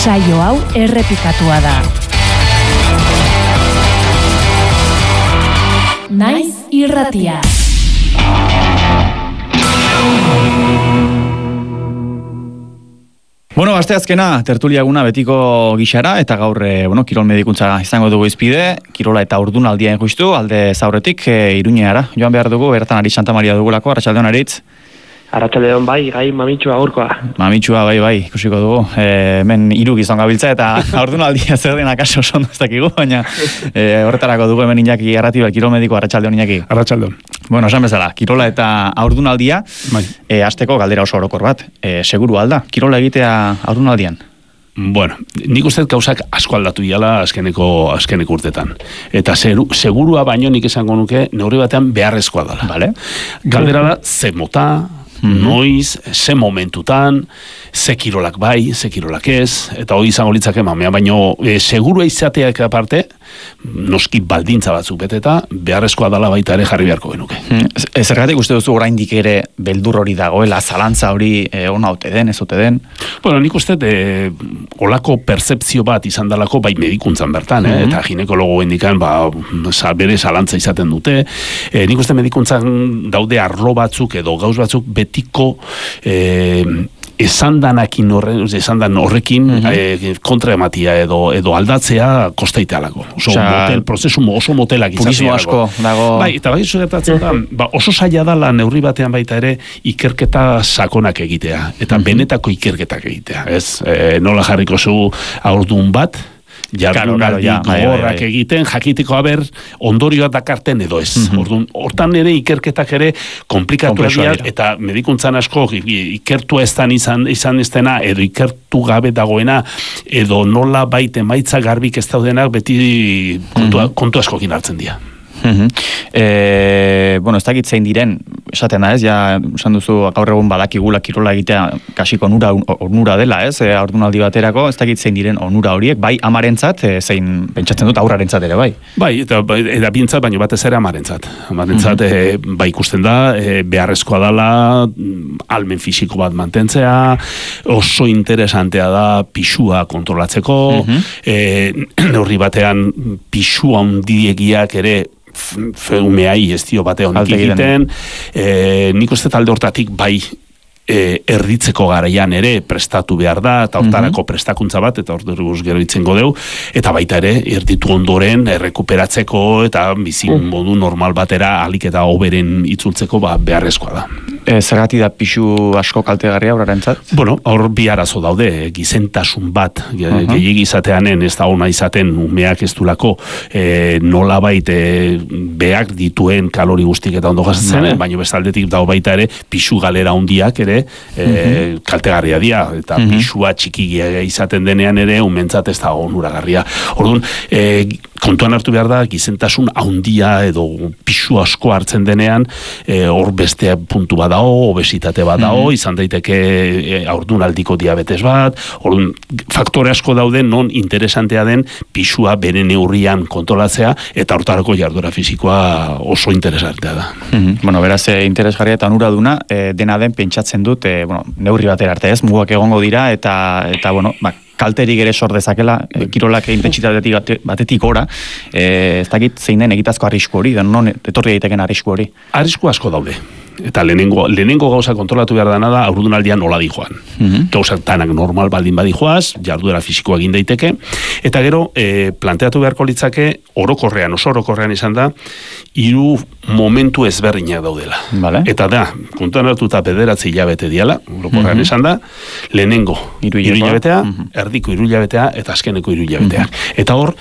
Saio hau errepikatua da. Naiz irratia. Bueno, asteazkena tertulia eguna betiko gixara eta gaur kirol medikuntza izango dugu izpide, kirola eta ordunaldian justu alde zaurretik Iruñeara. Joan behar dugu, bertan Aritz Santa Maria dugulako, Arratsaldeon Aritz. Arratsaldeon bai, gai mamitxua gaurkoa. Mamitxua bai, ikusiko dugu. Hemen 3 gizon gabiltza eta ordunaldia zer den akaso oso ondo ez dakigu, baina horretarako dugu hemen Iñaki Arratibel, kirol mediko. Arratsaldeon Iñaki. Arratsaldeon. Bueno, esan bezala, kirola eta ordunaldia, hasteko galdera oso orokor bat. Seguru alda, kirola egitea ordunaldian? Bueno, nik uste gauzak asko aldatu diala azkeneko urtetan. Eta segurua baino nik esango nuke neurri batean beharrezkoa dela. Vale. Galdera da, ze mota, noiz, ze momentutan, ze kirolak bai, ze kirolak ez, eta hori izango litzake mamea, baino segurua izateak aparte, noski baldintza batzuk beteta, beharrezkoa dela baita ere jarri beharko genuke. Zergatik uste duzu oraindik ere beldur hori dagoela, zalantza hori ona ote den, ez ote den? Bueno, nik uste olako percepzio bat izan dalako bai medikuntzan bertan, eta ginekologo indikan bere zalantza izaten dute. Nik uste medikuntzan daude arlo batzuk edo gauz batzuk betiko esandan horrekin kontra ematia edo aldatzea kostaitealako. Prozesu oso motelak izatea. Purismo asko dago. Bai, eta bai gertatzen da, oso zaila dala neurri batean baita ere ikerketa sakonak egitea, eta benetako ikerketak egitea. Nola jarriko zu haurdun bat, jardunaldi gogorrak egiten, jakiteko haber ondorioak dakarten edo ez. Hortan ere ikerketak ere komplikatuak dira, eta medikuntzan asko ikertua izan ez dena, edo ikertu gabe dagoena, edo nola baita emaitza garbik ez daudenak beti kontu askokin hartzen dira. Bueno, ez dakit zein diren, esaten da ez, ja, esan duzu gaur egun badakigula kirola egitea kasiko onura dela, ez, ordunaldi baterako, ez dakit zein diren onura horiek, bai amarentzat, zein pentsatzen dut aurrarentzat ere, bai. Bai, eta bintzat, baina batez ere amarentzat. Amarentzat, bai ikusten da, beharrezkoa dela, almen fisiko bat mantentzea, oso interesantea da pixua kontrolatzeko, neurri batean pixua handiegiak ere umeai ez dio bate honik egiten. Nik uste talde hortatik bai erditzeko garaian ere prestatu behar da, eta hortarako prestakuntza bat, eta hortaruz gero itzengo deu, eta baita ere erditu ondoren errekuperatzeko eta bizin modu normal batera alik eta hoberen itzultzeko beharrezkoa da. Zergati da pixu asko kaltegarria aurrarentzat? Bueno, hor bi arazo daude, gizentasun bat, gehiagi izateanen ez da ona izaten umeak ez dulako nolabait behar dituen kalori guztik eta ondo gazatzen, baina bestaldetik dau baita ere pixu galera handiak ere kaltegarria dira, eta pixua txikigia izaten denean ere umentzat ez da onuragarria. Orduan, kontuan hartu behar da, gizentasun handia edo pixu asko hartzen denean, hor beste puntu bat dago, obesitate bat dago, izan daiteke haurdunaldiko diabetes bat, orduan, faktore asko dauden non interesantea den pixua bere neurrian kontrolatzea, eta hortarako jarduera fisikoa oso interesantea da. Bueno, beraz, interesgarria eta onuraduna, dena den pentsatzen dut, neurri batera arte ez, mugak egongo dira, eta bueno, kalterik ere sor dezakela, kirolak intentsitatetik batetik gora, ez dakit zein den egitazko arrisku hori, non etorri daiteken arrisku hori? Arrisku asko daude. Eta lehenengo gauza kontrolatu behar dana da haurdunaldian nola di joan. Gauzak tanak normal baldin badi joaz, jarduera fisikoa egin daiteke, eta gero planteatu beharko litzake oso orokorrean izan da 3 momentu ezberdinak daudela. Eta da, kontuan hartuta 9 hilabete diala, orokorrean izan da, lehenengo 3 hilabetea, erdiko 3 hilabetea, eta azkeneko 3 hilabetea. Eta hor,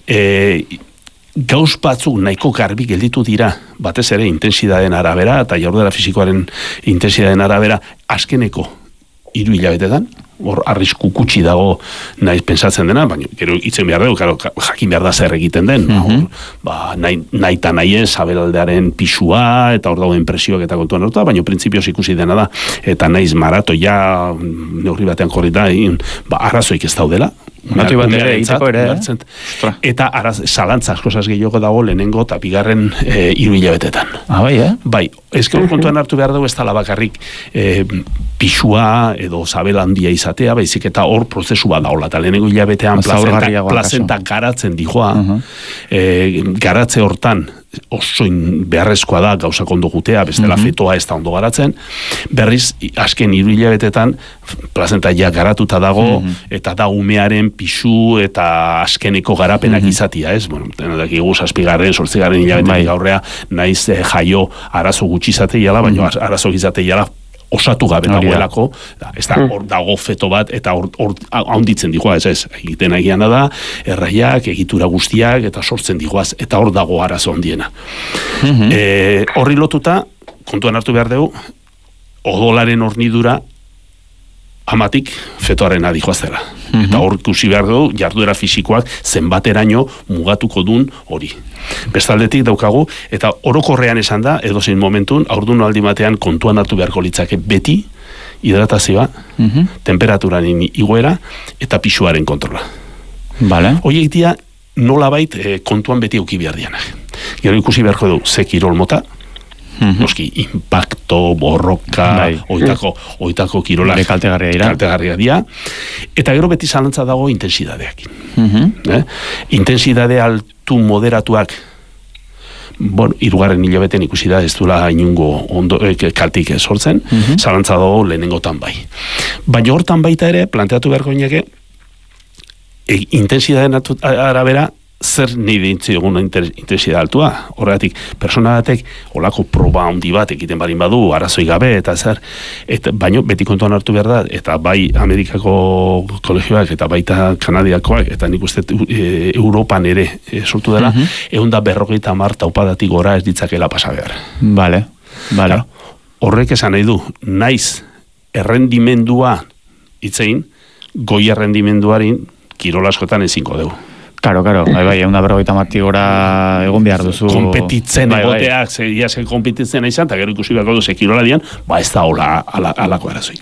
gauz batzuk nahiko garbi gelditu dira, batez ere intensidaden arabera, eta jarduera fisikoaren intensidaden arabera, azkeneko 3 hilabetetan, hor arrisku gutxi dago naiz pensatzen dena, baina gero itzen behar dugu, jakin behar da zer egiten den, nahi eta nahi ez, abelaldearen pixua, eta hor dagoen presioak eta kontuan horta, baina printzipioz ikusi dena da, eta naiz maratoia neurri batean korrita, arrazoik ez daudela, Natu bat ere, egiteko ere, eta zalantza asko gehiago dago lehenengo eta bigarren 3 hilabetetan. Bai, ezker kontuan hartu behar dugu ez tala bakarrik pixua edo zabel handia izatea, baizik eta hor prozesu bat daola, eta lehenengo hilabetean plazenta garatzen dijoa, garatze hortan osoin beharrezkoa da gauzak ondo gutea, bestela fetoa ez da ondo garatzen, berriz, azken 3 hilabetetan plazenta ja garatuta dago, eta da umearen pixu eta azkeneko garapenak izatia, ez? Bueno, dakigu 7. 8. hilabetetik gaurrea, naiz jaio arazo gutxi izateiala, baina arazo izateiala osatu gabe dagoelako, ez da, hor dago feto bat, eta hor haunditzen digoa, ez, egiten egian da, erraiak, egitura guztiak, eta sortzen digoaz, eta hor dago arazo handiena. Horri lotuta, kontuan hartu behar dugu, odolaren hornidura amatik fetoaren adijoaztela. Eta hor ikusi behar dugu, jarduera fisikoak zenbateraino mugatuko dun hori. Bestaldetik daukagu, eta orokorrean esan da, edozein momentun, haurdun aldi batean kontuan hartu beharko litzake beti, hidratazioa, temperaturaren igoera, eta pisuaren kontrola. Horiek dira, nolabait kontuan beti euki behar dianak. Gero ikusi beharko du, ze kirol mota, noski, impacto, borroka, oitako kirolak kaltegarria dira, eta gero beti zalantza dago intensidadeak. Intensidade altu moderatuak, bueno, 3. hilabetean ikusi da ez duela inungo kaltik sortzen, zalantza dago lehenengotan bai. Baina hortan baita ere, planteatu beharko inake, intensidaden arabera, zer nahi dintzi egun intensidade altua. Horregatik, persona batek olako proba handi bat egiten barin badu, arazoi gabe, eta zer, baino beti kontuan hartu behar da, eta bai Amerikako kolegioak, eta baita Kanadiakoak, eta nik uste Europan ere sortu dela, 150 taupadatik gora ez ditzakela pasa behar. Horrek esan nahi du, naiz errendimendua itzein, goi errendimenduarin kirol askotan ezinko dugu. Karo, bai, 150 gora egon behar duzu. Kompetitzen egoteak, kompetitzen izan, eta gero ikusi beharko duzu kirola dian, ez da hola alako arazoik.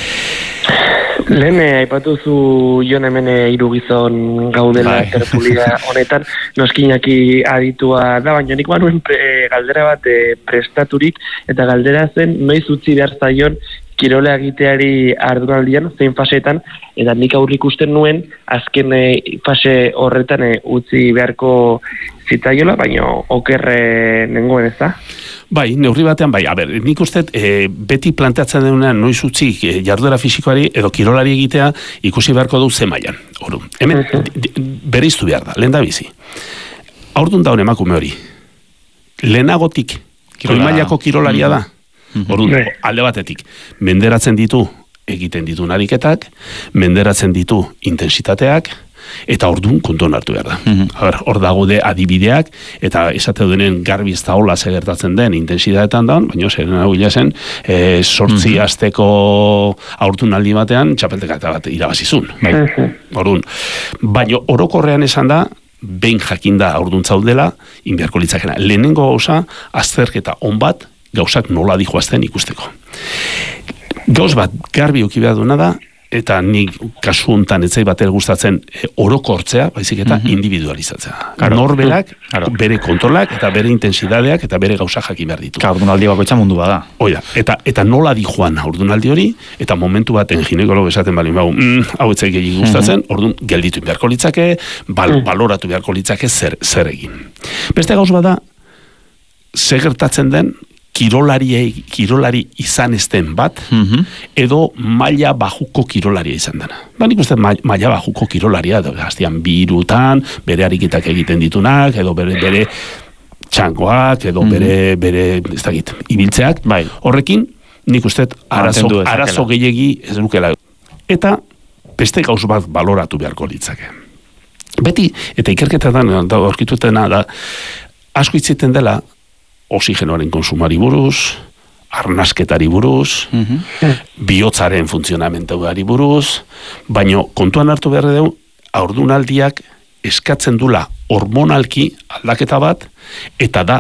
Lehen, aipatuzu Jon hemen 3 gizon gaudela tertulia honetan, noskinaki aditua da, baina nik banuen galdera bat prestaturik, eta galdera zen, noiz utzi behar zaion kirola egiteari arduraldian, zein faseetan, eta nik aurrik ikusten nuen, azken fase horretan utzi beharko zitaiola, baina okerre nengoen ez da? Bai, neurri batean bai. Nik uste beti planteatzen denunean noiz utzi jarduera fisikoari edo kirolari egitea ikusi beharko du ze mailan. Hemen bereiztu behar da, lehen da bizi. Haurdun daun emakume hori. Lehenagotik, mailako kirolaria da. Alde batetik, menderatzen ditu egiten ditu ariketak, menderatzen ditu intensitateak, eta orduan kontuan hartu behar da. Hor dago adibideak, eta esate denen garbi ez da hola segertatzen den intensidadetan daun, baina zeren hau zen, 8 asteko haurdunaldi batean txapelketa bat irabazizun. Orduan, baina orokorrean esan da, behin jakinda haurduntzaldela, inbiarko litzakena. Lehenengo gauza, azterketa on bat, gauzak nola dijoazten ikusteko. Gauz bat, garbi uki behar duena da, eta nik kasu hontan etzai batera gustatzen orokortzea, baizik eta individualizatzea. Norberak, bere kontrolak, eta bere intensidadeak, eta bere gauza jakin behar ditu. Haurdunaldi bakoitza mundu bada. Oida, eta nola dijoan haurdunaldi hori, eta momentu baten ginekologo esaten balin bau, hau etzai gehi gustatzen, orduan gelditu beharko litzake, baloratu beharko litzake zer egin. Beste gauz bada, segertatzen den, kirolari izan ezten bat, edo maila bajuko kirolaria izan dena. Nik uste maila bajuko kirolaria, gaztian birutan, bere ariketak egiten ditunak, edo bere txangoak, edo bere ez dakit, ibiltzeak. Horrekin, nik uste arazo gehiegi ez dukela. Eta beste gauz bat baloratu beharko litzake. Beti, eta ikerketetan aurkitutena da, asko itziten dela, oxigenoaren konsumari buruz, arnasketari buruz, bihotzaren funtzionamentuari buruz, baina kontuan hartu behar dugu, haurdunaldiak eskatzen dula hormonalki aldaketa bat, eta da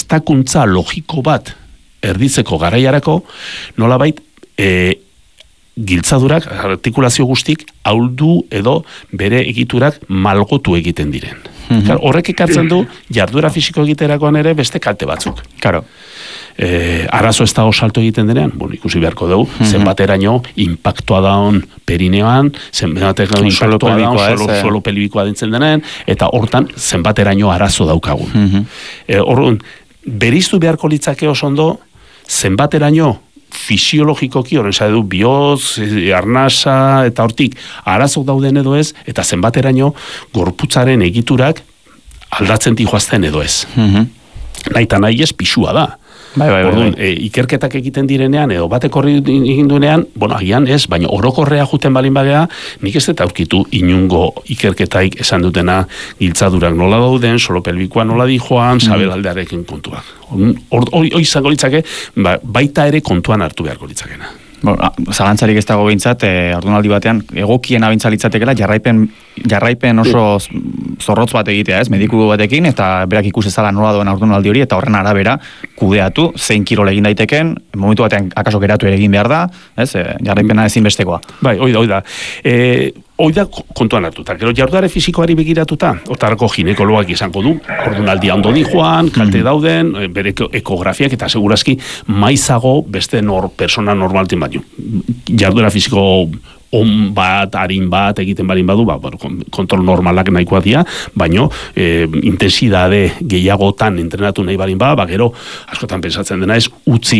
prestakuntza logiko bat erditzeko garaiarako, nolabait giltzadurak, artikulazio guztik, ahuldu edo bere egiturak malgotu egiten diren. Horrek ekartzen du, jarduera fisiko egiterakoan ere beste kalte batzuk. Claro. Arazo ez dago salto egiten denean, ikusi beharko dugu, zenbateraino impactua daun perineoan, zenbateraino impactua daun suelo pelbikoa dintzen denean, eta hortan zenbateraino arazo daukagun. Horren, beriztu beharko litzake oso ondo, zenbateraino fisiologikoki, horren zaidu, bioz, arnasa, eta hortik, arazok dauden edo ez, eta zenbateraino gorputzaren egiturak aldatzen dihoazten edo ez. Nahi ez pixua da. Orduan, ikerketak egiten direnean, edo batek horri egin duenean, agian ez, baina orokorrea juten balin bagea, nik ez dut aurkitu inungo ikerketaik esan dutena giltzadurak nola dauden, solo pelbikoa nola dijoan, sabelaldearekin kontuak. Hoi izango litzake, baita ere kontuan hartu beharko litzakena. Zalantzarik ez dago behintzat, ordunaldi batean, egokien abintza litzatekela, jarraipen oso zorrotz bat egitea, ez, mediku batekin, eta berak ikusezala nola doen ordunaldi hori, eta horren arabera kudeatu, zein kirol egin daiteken, momentu batean akaso geratu ere egin behar da, ez, jarraipena ezinbestekoa. Bai, hoi da. Hoi da kontuan hartuta. Gero jarduare fisikoari begiratuta, otarako ginekoloak izango du, ordunaldia ondo dijoan, kalte dauden, bere ekografiak, eta segurazki maizago beste persona normaltin baino. Jarduera fisiko on bat, harin bat, egiten balin badu, kontrol normalak nahikoa dira, baino intensidade gehiagotan entrenatu nahi balin bada, gero askotan pensatzen dena ez,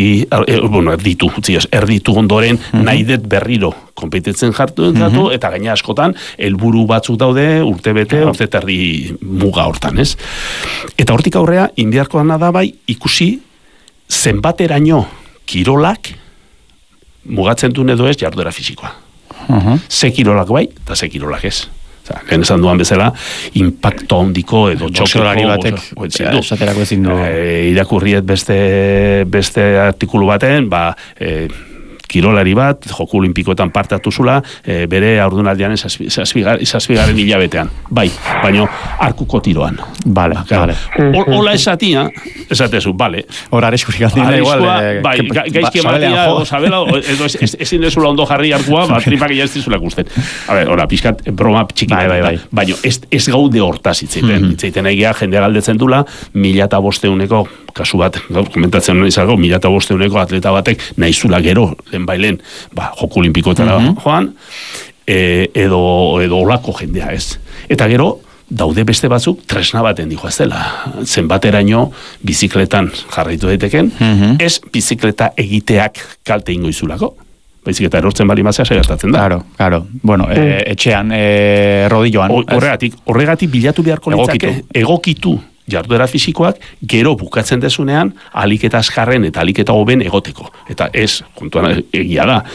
erditu ondoren nahi dut berriro konpetitzen jartu eta gaina askotan helburu batzuk daude urtebete, urteterdi muga hortan, ez? Eta hortik aurrea, indiarko dana da bai, ikusi zenbateraino kirolak mugatzen duen edo ez jarduera fisikoa. Ze kirolak bai, eta ze kirolak ez. Lehen esan duan bezala, impacto handiko edo txokolari batek esaterako ezin du. Irakurriet beste artikulu baten, kirolari bat, joku olimpikoetan parte hartu zula, bere haurdunaldian zazpigarren hilabetean. Bai, baino arkuko tiroan. Vale. Hola esatia, esatezu, vale. Hora areskurik aldina igual. Bai, gaizki ematia, edo ezin dezula ondo jarri arkua, tripak ia ez dizula gusten. A ver, hora, pixkat, broma txiki. Bai. Baino, ez gaude hortaz hitzeiten. Hitzeiten egia, jende galdetzen dula, 1500 kasu bat, komentatzen hori izango, 1500 atleta batek nahizula gero, bailen, joku olimpikoetara joan, edo olako jendea ez. Eta gero, daude beste batzuk tresna baten dijo ez dela. Zenbateraino bizikletan jarraitu daiteken, ez bizikleta egiteak kalte ingo izulako. Baizik eta erortzen bali mazea segertatzen da. Claro. Bueno, etxean, rodilloan. Horregatik bilatu beharko litzake, egokitu jarduera fisikoak, gero bukatzen dezunean, alik eta azkarren eta alik eta hoben egoteko. Eta ez, kontuan egia da,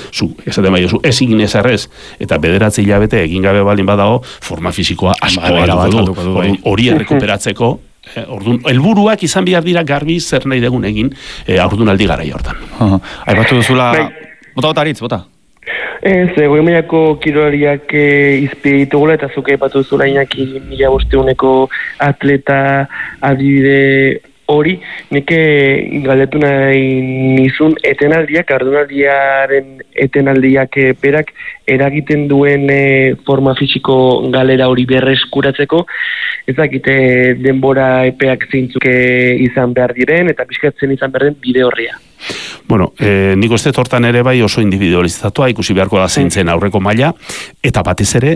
ez egin ezarrez, eta 9 hilabete egin gabe balin badago, forma fisikoa asko alduko du. Hori errekuperatzeko, helburuak izan behar dira garbi zer nahi degun egin haurdunaldi garaia hortan. Aipatu duzula, bota aritz, bota. Ez, goi-mailako kirolariak izpide ditugula, eta zuke epatu zula Iñaki 1500 atleta adibide hori, nik galdetu nahi nizun etenaldiak, haurdunaldiaren etenaldiak berak eragiten duen forma fisiko galera hori berreskuratzeko, ezakite denbora epeak zeintzuk izan behar diren, eta pixkatzen izan behar den bide horria. Bueno, nik uste hortan ere bai oso individualizatua, ikusi beharko da zeintzen aurreko maila, eta batez ere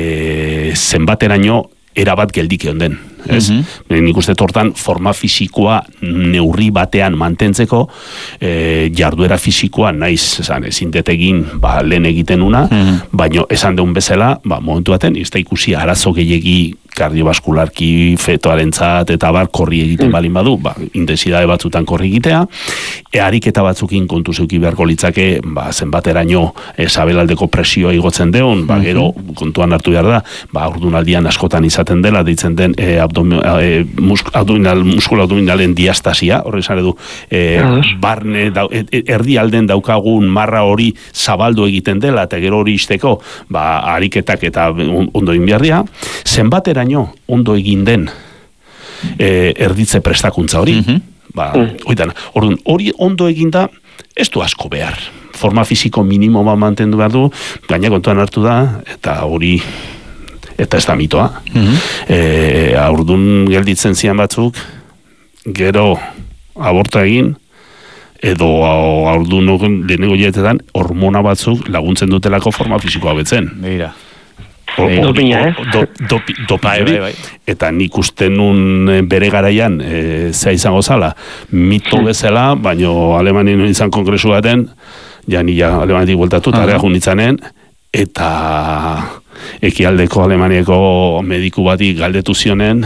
zenbateraino erabat geldike onden. Nik uste hortan forma fisikoa neurri batean mantentzeko, jarduera fisikoa naiz ezin detegin lehen egiten una, baino esan deun bezala, momentu baten, ez da ikusi arazo gehiegi kardiobaskularki fetoarentzat eta korri egiten balin badu, intensidade batzutan korri egitea, ariketa batzukin kontu zeuki beharko litzake, zenbateraino sabelaldeko presioa igotzen deun, gero kontuan hartu behar da, haurdunaldian askotan izaten dela, deitzen den muskula abdominalen diastasia, horre esan edu, barne, erdialden daukagun marra hori zabaldu egiten dela, eta gero hori izteko, ariketak eta ondo inbiardia, zenbateraino ondo egin den erditze prestakuntza hori, hori ondo eginda, ez du asko behar forma fisiko minimo bat mantendu behar du, gaina kontuan hartu da, eta hori, eta ez da mitoa. Aurdun gelditzen zian batzuk, gero aborta egin, edo aurdun lehenengo jaetetan, hormona batzuk laguntzen dutelako forma fisikoa betzen. Begira. Dopina, Dopa hori, eta nik uste nun bere garaian zea izango zala, mito bezala, baino Alemanin izan kongresu baten, ja Alemanitik bueltatu, tarea junitzanen, eta ekialdeko Alemaniako mediku bati galdetu zionen,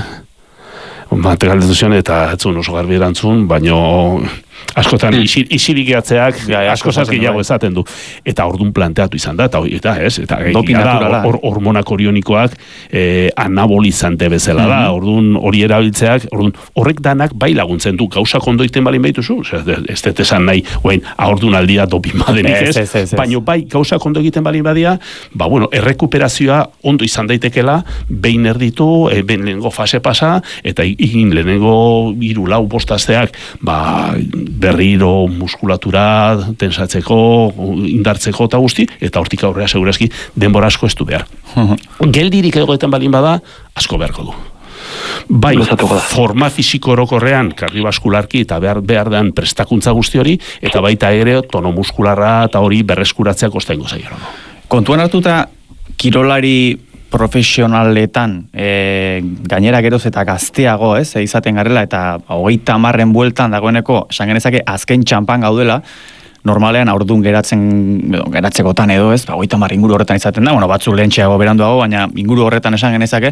eta etzun oso garbi erantzun, baino askotan isirik gehatzeak asko gehiago ezaten du. Eta orduan planteatu izan da, eta hormona korionikoak anabolizante bezala da, orduan hori erabiltzeak, horrek danak bai laguntzen du, gauzak ondo iten balin behituzu, ez dut esan nahi, orduan aldia dopin badenik ez, baino bai gauzak ondo egiten balin badia, errekuperazioa ondo izan daitekela, behin erditu, lehenengo fase pasa, eta egin lehenengo 3-4 bostazteak, berriro muskulatura tensatzeko, indartzeko eta guzti, eta hortik aurrea segurazki denbora asko ez du behar. Geldirik egoetan balin bada, asko beharko du. Bai, forma fisiko orokorrean, kardiobaskularki eta behar den prestakuntza guzti hori, eta baita ere tono muskularra eta hori berreskuratzeak ostaingo zaio. Kontuan hartuta, kirolari profesionaletan gainera geroz eta gazteago, izaten garela, eta 30 bueltan dagoeneko, esan genezake azken txampan gaudela, normalean aurdun geratzekotan edo, 30 inguru horretan izaten da, batzuk lehentxeago beranduago, baina inguru horretan esan genezake,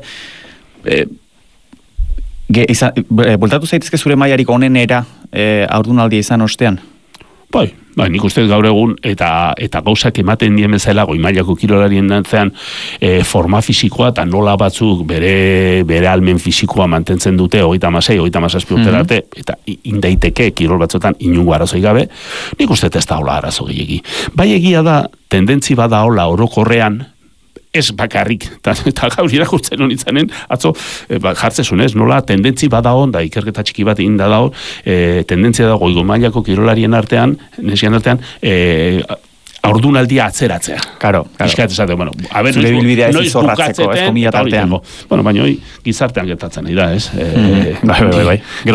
bueltatu zaitezke zure mailarik onenera aurdunaldia izan ostean? Bai, nik uste gaur egun eta gauzak ematen dien bezala goi mailako kirolarien dantzean forma fisikoa eta nola batzuk bere almen fisikoa mantentzen dute 36-37 urtera arte, eta indaiteke kirol batzuetan inungo arazoi gabe, nik uste ez da hola arazo gehiagi. Bai egia da, tendentzi bada hola orokorrean, ez bakarrik, eta gaur irakurtzen honitzanen, atzo, jartzezun ez, nola tendentzi bada hon, da ikerketa txiki bat inda da hon, tendentzia da goigo mailako kirolarien artean, nesian artean, aurdunaldia atzeratzea. Karo. Piskat esate, zure bilbidea ez izorratzeko, ez komila tartean. Baina hoi gizartean gertatzen, da, ez? Bai.